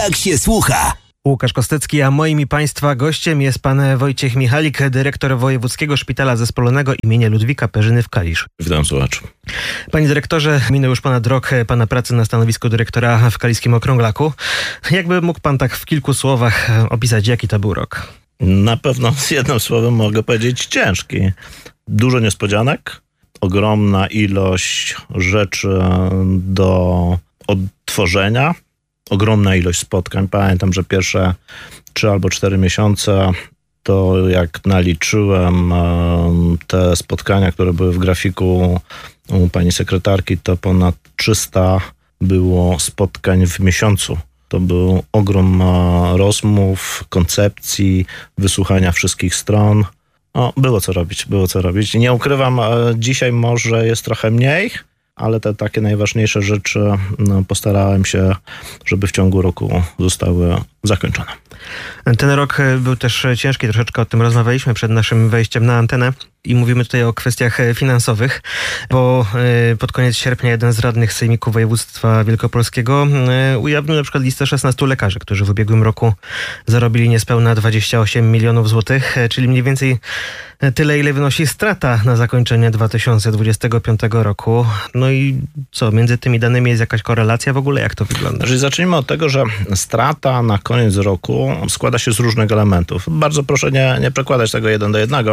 Tak się słucha. Łukasz Kostecki, a moim i Państwa gościem jest pan Wojciech Michalik, dyrektor Wojewódzkiego Szpitala Zespolonego imienia Ludwika Perzyny w Kaliszu. Witam słuchaczy. Panie dyrektorze, minął już ponad rok pana pracy na stanowisku dyrektora w Kaliskim Okrąglaku. Jakby mógł pan tak w kilku słowach opisać, jaki to był rok? Na pewno z jednym słowem mogę powiedzieć ciężki. Dużo niespodzianek, ogromna ilość rzeczy do odtworzenia, ogromna ilość spotkań. Pamiętam, że pierwsze 3 albo 4 miesiące to jak naliczyłem te spotkania, które były w grafiku u pani sekretarki, to ponad 300 było spotkań w miesiącu. To był ogrom rozmów, koncepcji, wysłuchania wszystkich stron. Było co robić. Nie ukrywam, dzisiaj może jest trochę mniej, ale te takie najważniejsze rzeczy postarałem się, żeby w ciągu roku zostały zakończone. Ten rok był też ciężki, troszeczkę o tym rozmawialiśmy przed naszym wejściem na antenę i mówimy tutaj o kwestiach finansowych, bo pod koniec sierpnia jeden z radnych Sejmiku Województwa Wielkopolskiego ujawnił na przykład listę 16 lekarzy, którzy w ubiegłym roku zarobili niespełna 28 milionów złotych, czyli mniej więcej tyle, ile wynosi strata na zakończenie 2025 roku. No i co, między tymi danymi jest jakaś korelacja w ogóle? Jak to wygląda? Zacznijmy od tego, że strata na koniec roku składa się z różnych elementów. Bardzo proszę nie przekładać tego 1 do 1,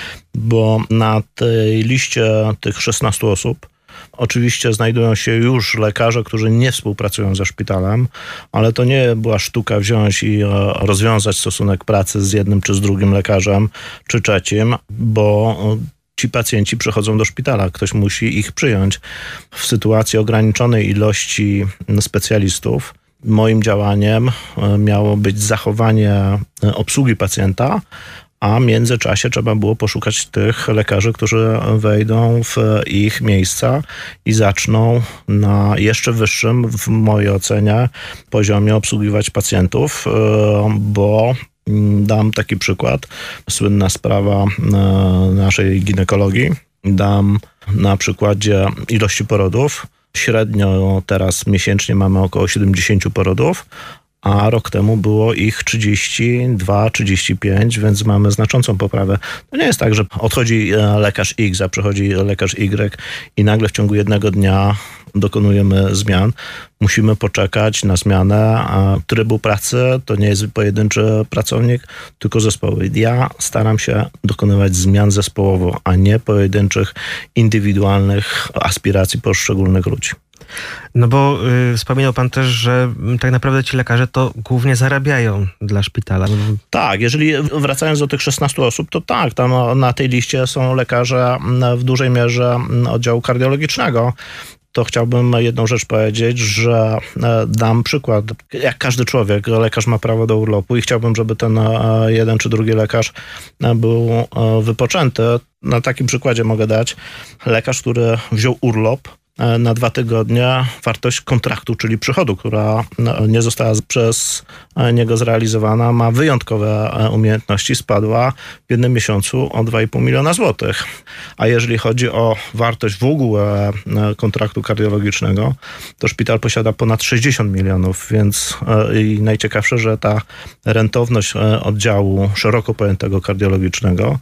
bo na tej liście tych 16 osób oczywiście znajdują się już lekarze, którzy nie współpracują ze szpitalem, ale to nie była sztuka wziąć i rozwiązać stosunek pracy z jednym czy z drugim lekarzem, czy trzecim, bo ci pacjenci przychodzą do szpitala, ktoś musi ich przyjąć. W sytuacji ograniczonej ilości specjalistów moim działaniem miało być zachowanie obsługi pacjenta, a w międzyczasie trzeba było poszukać tych lekarzy, którzy wejdą w ich miejsca i zaczną na jeszcze wyższym, w mojej ocenie, poziomie obsługiwać pacjentów, bo dam taki przykład, słynna sprawa naszej ginekologii. Dam na przykładzie ilości porodów. Średnio teraz miesięcznie mamy około 70 porodów, a rok temu było ich 32, 35, więc mamy znaczącą poprawę. To nie jest tak, że odchodzi lekarz X, a przychodzi lekarz Y i nagle w ciągu jednego dnia dokonujemy zmian. Musimy poczekać na zmianę trybu pracy. To nie jest pojedynczy pracownik, tylko zespoły. Ja staram się dokonywać zmian zespołowo, a nie pojedynczych, indywidualnych aspiracji poszczególnych ludzi. No bo wspominał pan też, że tak naprawdę ci lekarze to głównie zarabiają dla szpitala. Tak, jeżeli wracając do tych 16 osób, to tak, tam na tej liście są lekarze w dużej mierze oddziału kardiologicznego. To chciałbym jedną rzecz powiedzieć, że dam przykład. Jak każdy człowiek, lekarz ma prawo do urlopu i chciałbym, żeby ten jeden czy drugi lekarz był wypoczęty. Na takim przykładzie mogę dać lekarz, który wziął urlop na 2 tygodnie, wartość kontraktu, czyli przychodu, która nie została przez niego zrealizowana, ma wyjątkowe umiejętności, spadła w jednym miesiącu o 2,5 miliona złotych. A jeżeli chodzi o wartość w ogóle kontraktu kardiologicznego, to szpital posiada ponad 60 milionów, więc i najciekawsze, że ta rentowność oddziału szeroko pojętego kardiologicznego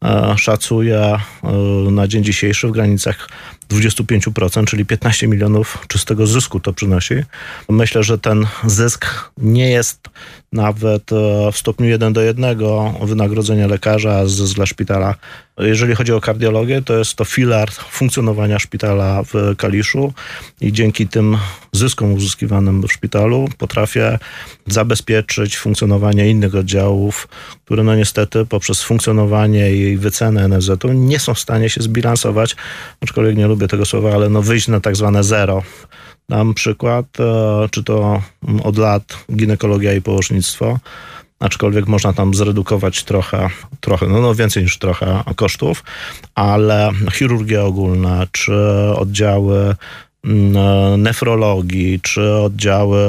szacuje na dzień dzisiejszy w granicach 25%, czyli 15 milionów czystego zysku to przynosi. Myślę, że ten zysk nie jest nawet w stopniu 1 do 1 wynagrodzenia lekarza dla szpitala. Jeżeli chodzi o kardiologię, to jest to filar funkcjonowania szpitala w Kaliszu i dzięki tym zyskom uzyskiwanym w szpitalu potrafię zabezpieczyć funkcjonowanie innych oddziałów, które no niestety poprzez funkcjonowanie i wycenę NFZ-u nie są w stanie się zbilansować, aczkolwiek nie lubię tego słowa, ale no wyjść na tak zwane zero. Dam przykład, czy to od lat ginekologia i położnictwo, aczkolwiek można tam zredukować trochę, no więcej niż trochę kosztów, ale chirurgia ogólna, czy oddziały nefrologii, czy oddziały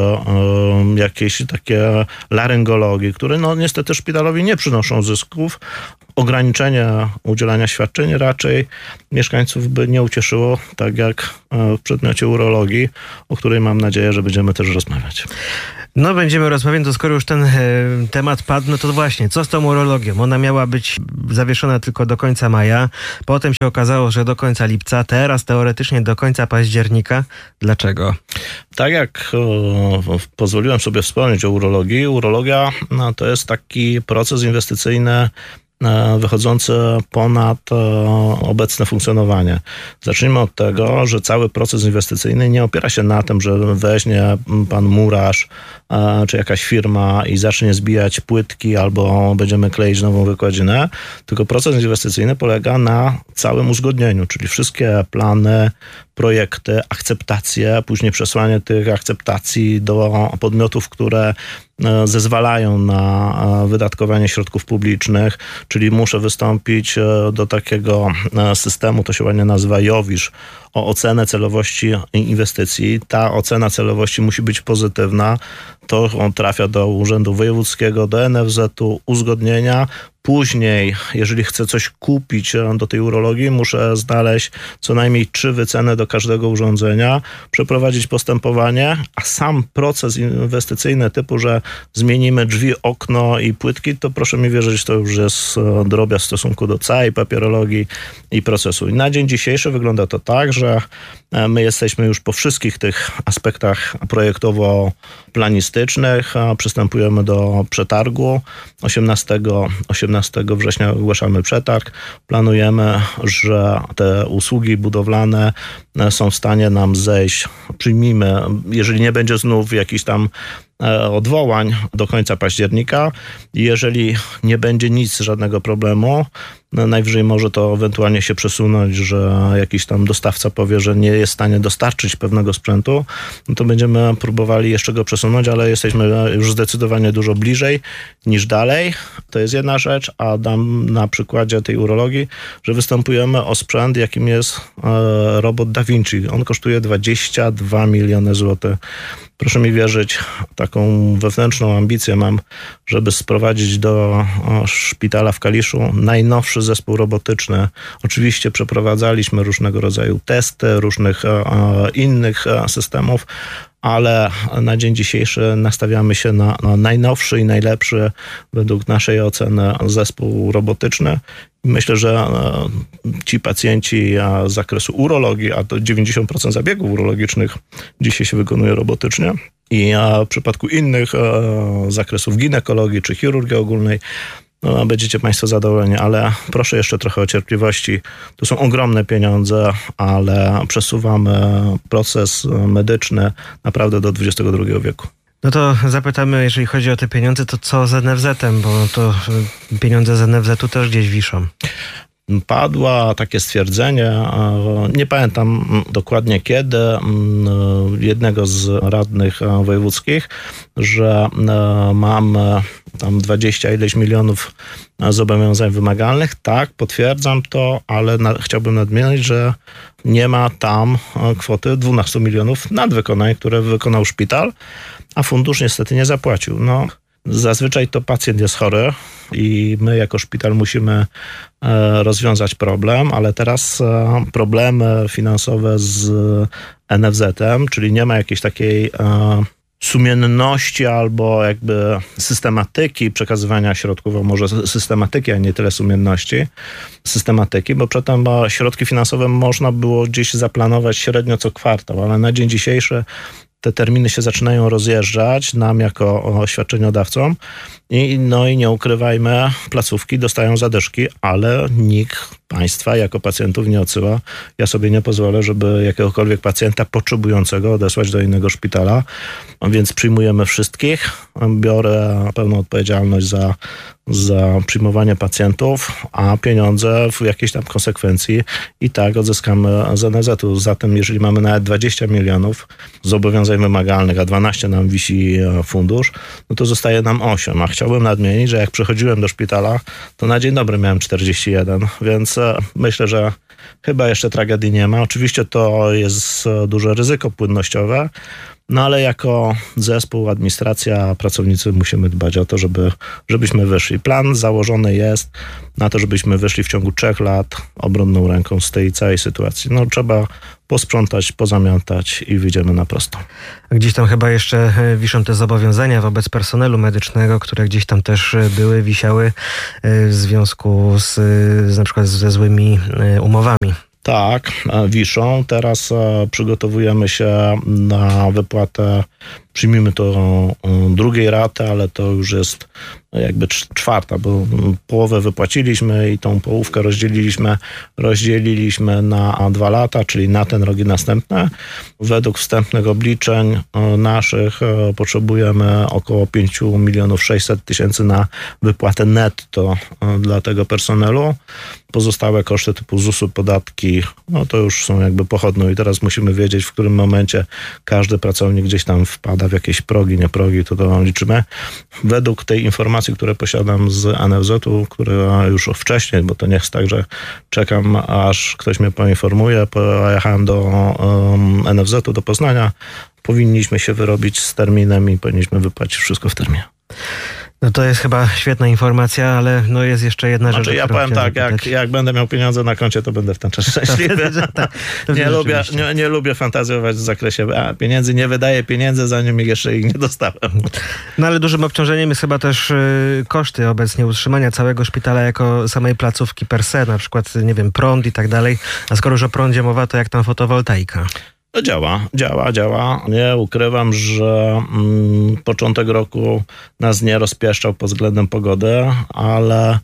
jakieś takie laryngologii, które no niestety szpitalowi nie przynoszą zysków, ograniczenie udzielania świadczeń raczej mieszkańców by nie ucieszyło, tak jak w przedmiocie urologii, o której mam nadzieję, że będziemy też rozmawiać. No będziemy rozmawiać, to skoro już ten temat padł, no to właśnie, co z tą urologią? Ona miała być zawieszona tylko do końca maja, potem się okazało, że do końca lipca, teraz teoretycznie do końca października. Dlaczego? Tak jak pozwoliłem sobie wspomnieć o urologii, urologia to jest taki proces inwestycyjny wychodzący ponad obecne funkcjonowanie. Zacznijmy od tego, że cały proces inwestycyjny nie opiera się na tym, że weźmie pan murarz czy jakaś firma i zacznie zbijać płytki albo będziemy kleić nową wykładzinę, tylko proces inwestycyjny polega na całym uzgodnieniu, czyli wszystkie plany, projekty, akceptacje, później przesłanie tych akceptacji do podmiotów, które zezwalają na wydatkowanie środków publicznych, czyli muszę wystąpić do takiego systemu, to się ładnie nazywa JOWiSZ, o ocenę celowości inwestycji. Ta ocena celowości musi być pozytywna. To on trafia do Urzędu Wojewódzkiego, do NFZ-u, uzgodnienia. Później, jeżeli chcę coś kupić do tej urologii, muszę znaleźć co najmniej 3 wyceny do każdego urządzenia, przeprowadzić postępowanie, a sam proces inwestycyjny typu, że zmienimy drzwi, okno i płytki, to proszę mi wierzyć, to już jest drobiazg w stosunku do całej papierologii i procesu. I na dzień dzisiejszy wygląda to tak, że my jesteśmy już po wszystkich tych aspektach projektowo-planistycznych, przystępujemy do przetargu. 18 września ogłaszamy przetarg. Planujemy, że te usługi budowlane są w stanie nam zejść. Przyjmijmy, jeżeli nie będzie znów jakichś tam odwołań do końca października. Jeżeli nie będzie nic, żadnego problemu, najwyżej może to ewentualnie się przesunąć, że jakiś tam dostawca powie, że nie jest w stanie dostarczyć pewnego sprzętu, no to będziemy próbowali jeszcze go przesunąć, ale jesteśmy już zdecydowanie dużo bliżej niż dalej. To jest jedna rzecz, a dam na przykładzie tej urologii, że występujemy o sprzęt, jakim jest robot Da Vinci. On kosztuje 22 miliony złotych. Proszę mi wierzyć, taką wewnętrzną ambicję mam, żeby sprowadzić do szpitala w Kaliszu najnowszy zespół robotyczny. Oczywiście przeprowadzaliśmy różnego rodzaju testy, różnych innych systemów, ale na dzień dzisiejszy nastawiamy się na najnowszy i najlepszy według naszej oceny zespół robotyczny. Myślę, że ci pacjenci z zakresu urologii, a to 90% zabiegów urologicznych dzisiaj się wykonuje robotycznie, i w przypadku innych zakresów ginekologii czy chirurgii ogólnej, no, będziecie Państwo zadowoleni, ale proszę jeszcze trochę o cierpliwości. To są ogromne pieniądze, ale przesuwamy proces medyczny naprawdę do XXI wieku. No to zapytamy, jeżeli chodzi o te pieniądze, to co z NFZ-em, bo to pieniądze z NFZ-u też gdzieś wiszą. Padło takie stwierdzenie, nie pamiętam dokładnie kiedy, jednego z radnych wojewódzkich, że mamy tam 20 ileś milionów zobowiązań wymagalnych. Tak, potwierdzam to, ale chciałbym nadmienić, że nie ma tam kwoty 12 milionów nadwykonań, które wykonał szpital, a fundusz niestety nie zapłacił. No, zazwyczaj to pacjent jest chory i my jako szpital musimy rozwiązać problem, ale teraz problemy finansowe z NFZ-em, czyli nie ma jakiejś takiej sumienności albo jakby systematyki przekazywania środków, a może systematyki, a nie tyle sumienności, systematyki, bo przedtem środki finansowe można było gdzieś zaplanować średnio co kwartał, ale na dzień dzisiejszy te terminy się zaczynają rozjeżdżać nam jako świadczeniodawcom i nie ukrywajmy, placówki dostają zadyszki, ale nikt państwa jako pacjentów nie odsyła. Ja sobie nie pozwolę, żeby jakiegokolwiek pacjenta potrzebującego odesłać do innego szpitala, więc przyjmujemy wszystkich. Biorę pełną odpowiedzialność za przyjmowanie pacjentów, a pieniądze w jakiejś tam konsekwencji i tak odzyskamy z NFZ-u. Zatem jeżeli mamy nawet 20 milionów zobowiązań wymagalnych, a 12 nam wisi fundusz, no to zostaje nam 8, a chciałbym nadmienić, że jak przychodziłem do szpitala, to na dzień dobry miałem 41, więc myślę, że chyba jeszcze tragedii nie ma. Oczywiście to jest duże ryzyko płynnościowe, no ale jako zespół, administracja, pracownicy musimy dbać o to, żebyśmy wyszli. Plan założony jest na to, żebyśmy wyszli w ciągu 3 lat obronną ręką z tej całej sytuacji. No trzeba posprzątać, pozamiatać i wyjdziemy na prostą. Gdzieś tam chyba jeszcze wiszą te zobowiązania wobec personelu medycznego, które gdzieś tam też wisiały w związku na przykład ze złymi umowami. Tak, wiszą. Teraz przygotowujemy się na wypłatę, przyjmijmy to drugiej raty, ale to już jest jakby 4, bo połowę wypłaciliśmy i tą połówkę rozdzieliliśmy na 2 lata, czyli na ten rok i następne. Według wstępnych obliczeń naszych potrzebujemy około 5 600 000 na wypłatę netto dla tego personelu. Pozostałe koszty typu ZUS-u, podatki, no to już są jakby pochodną i teraz musimy wiedzieć, w którym momencie każdy pracownik gdzieś tam wpada w jakieś progi, nie progi, to liczymy. Według tej informacji, które posiadam z NFZ-u, która już wcześniej, bo to nie jest tak, że czekam, aż ktoś mnie poinformuje, pojechałem do NFZ-u, do Poznania, powinniśmy się wyrobić z terminem i powinniśmy wypłacić wszystko w terminie. No to jest chyba świetna informacja, ale no jest jeszcze jedna rzecz. Ja powiem tak, jak będę miał pieniądze na koncie, to będę w ten czas szczęśliwy. Nie lubię fantazjować w zakresie pieniędzy, nie wydaję pieniędzy, zanim jeszcze ich nie dostałem. No ale dużym obciążeniem jest chyba też koszty obecnie utrzymania całego szpitala jako samej placówki per se, na przykład, nie wiem, prąd i tak dalej. A skoro już o prądzie mowa, to jak tam fotowoltaika? No działa. Nie ukrywam, że początek roku nas nie rozpieszczał pod względem pogody, ale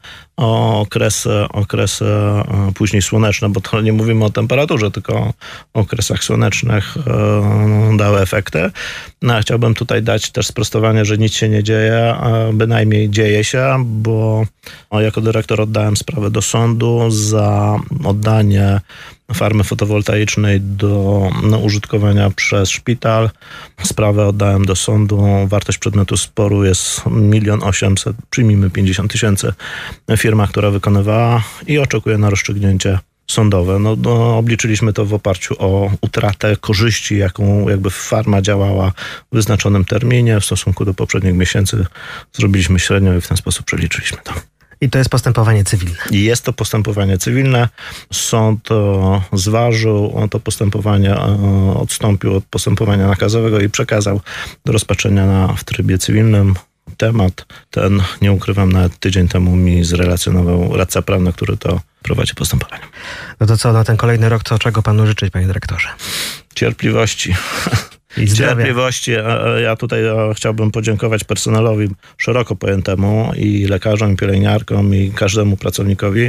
okresy później słoneczne, bo to nie mówimy o temperaturze, tylko o okresach słonecznych dały efekty. No, chciałbym tutaj dać też sprostowanie, że nic się nie dzieje, bynajmniej dzieje się, bo jako dyrektor oddałem sprawę do sądu za oddanie farmy fotowoltaicznej do użytkowania przez szpital. Sprawę oddałem do sądu. Wartość przedmiotu sporu jest 1 800 000, przyjmijmy 50 000. Firma, która wykonywała i oczekuje na rozstrzygnięcie sądowe. No, obliczyliśmy to w oparciu o utratę korzyści, jaką jakby farma działała w wyznaczonym terminie. W stosunku do poprzednich miesięcy zrobiliśmy średnią i w ten sposób przeliczyliśmy to. I to jest postępowanie cywilne. Jest to postępowanie cywilne. Sąd zważył to postępowanie, odstąpił od postępowania nakazowego i przekazał do rozpatrzenia w trybie cywilnym. Temat ten, nie ukrywam, nawet tydzień temu mi zrelacjonował radca prawny, który to prowadzi postępowanie. No to co, na ten kolejny rok, to czego panu życzyć, panie dyrektorze? Cierpliwości. Cierpliwości. Ja tutaj chciałbym podziękować personelowi szeroko pojętemu i lekarzom, i pielęgniarkom, i każdemu pracownikowi,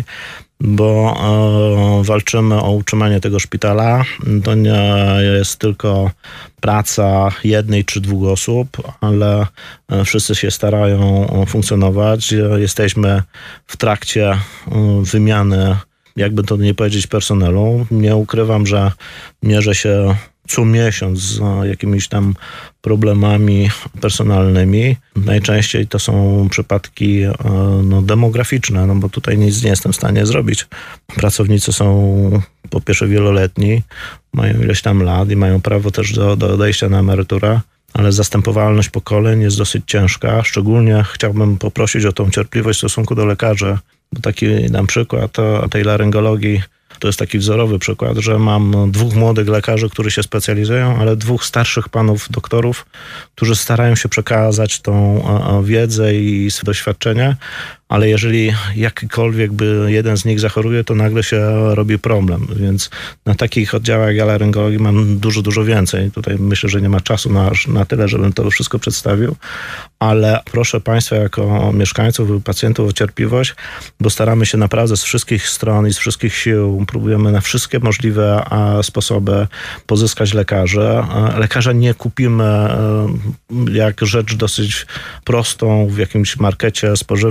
bo walczymy o utrzymanie tego szpitala. To nie jest tylko praca 1 czy 2 osób, ale wszyscy się starają funkcjonować. Jesteśmy w trakcie wymiany, jakby to nie powiedzieć, personelu. Nie ukrywam, że mierzę się co miesiąc z jakimiś tam problemami personalnymi. Najczęściej to są przypadki demograficzne, bo tutaj nic nie jestem w stanie zrobić. Pracownicy są po pierwsze wieloletni, mają ileś tam lat i mają prawo też do odejścia na emeryturę, ale zastępowalność pokoleń jest dosyć ciężka. Szczególnie chciałbym poprosić o tą cierpliwość w stosunku do lekarzy, bo taki na przykład tej laryngologii to jest taki wzorowy przykład, że mam 2 młodych lekarzy, którzy się specjalizują, ale 2 starszych panów doktorów, którzy starają się przekazać tą wiedzę i doświadczenie, ale jeżeli jakikolwiek by jeden z nich zachoruje, to nagle się robi problem. Więc na takich oddziałach ja laryngologii mam dużo więcej. Tutaj myślę, że nie ma czasu na tyle, żebym to wszystko przedstawił, ale proszę Państwa jako mieszkańców i pacjentów o cierpliwość, bo staramy się naprawdę z wszystkich stron i z wszystkich sił, próbujemy na wszystkie możliwe sposoby pozyskać lekarzy. Lekarza nie kupimy jak rzecz dosyć prostą w jakimś markecie spożywczym, że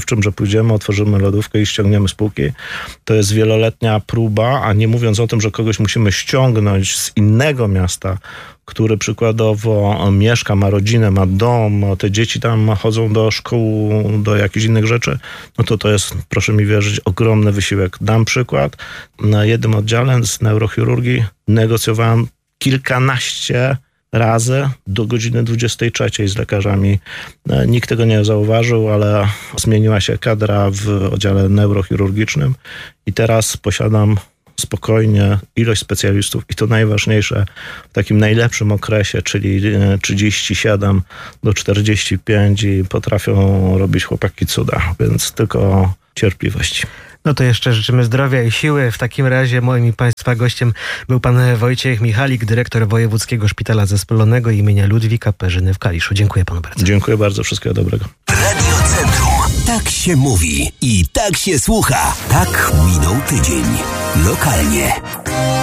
pójdziemy, otworzymy lodówkę i ściągniemy z półki. To jest wieloletnia próba, a nie mówiąc o tym, że kogoś musimy ściągnąć z innego miasta, który mieszka, ma rodzinę, ma dom, te dzieci tam chodzą do szkół, do jakichś innych rzeczy, no to jest, proszę mi wierzyć, ogromny wysiłek. Dam przykład. Na jednym oddziale z neurochirurgii negocjowałem kilkanaście razy do godziny 23 z lekarzami. Nikt tego nie zauważył, ale zmieniła się kadra w oddziale neurochirurgicznym i teraz posiadam spokojnie ilość specjalistów i to najważniejsze w takim najlepszym okresie, czyli 37 do 45 i potrafią robić chłopaki cuda, więc tylko cierpliwości. No to jeszcze życzymy zdrowia i siły. W takim razie moim i Państwa gościem był pan Wojciech Michalik, dyrektor Wojewódzkiego Szpitala Zespolonego imienia Ludwika Perzyny w Kaliszu. Dziękuję panu bardzo. Dziękuję bardzo, wszystkiego dobrego. Radio Centrum. Tak się mówi i tak się słucha. Tak minął tydzień. Lokalnie.